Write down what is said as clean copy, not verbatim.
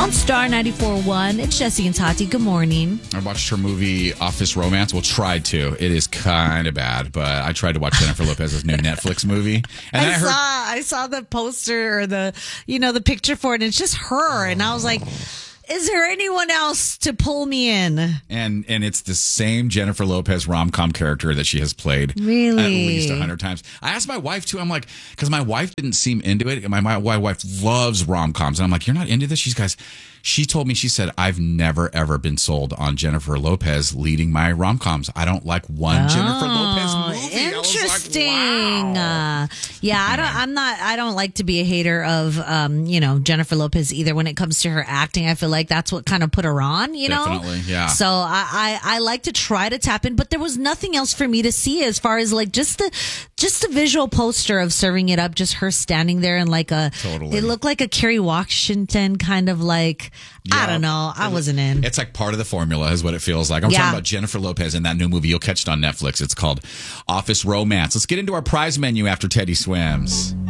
On Star 94.1, it's Jesse and Tati. Good morning. I watched her movie Office Romance. Well, tried to. It is kind of bad, but I tried to watch Jennifer Lopez's new Netflix movie. And then I saw the poster or the picture for it, and it's just her. And I was like, is there anyone else to pull me in? And it's the same Jennifer Lopez rom-com character that she has played Really? at least 100 times. I asked my wife too. I'm like, because my wife didn't seem into it. My wife loves rom-coms. And I'm like, you're not into this? She told me, she said, I've never, ever been sold on Jennifer Lopez leading my rom-coms. I don't like one Jennifer Lopez movie. Interesting. I was like, wow. I don't like to be a hater of, Jennifer Lopez either. When it comes to her acting, I feel like that's what kind of put her on, Definitely, yeah. So I like to try to tap in, but there was nothing else for me to see as far as like just the visual poster of serving it up, just her standing there and like Totally. It looked like a Kerry Washington kind of like, I don't know. I wasn't in. It's like part of the formula is what it feels like. I'm talking about Jennifer Lopez in that new movie. You'll catch it on Netflix. It's called Office Romance. Let's get into our prize menu after Teddy swims.